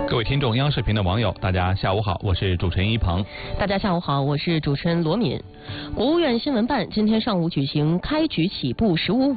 各位听众，央视频的网友，大家下午好，我是主持人一鹏。 大家下午好，我是主持人罗敏。国务院新闻办今天上午举行开局起步“15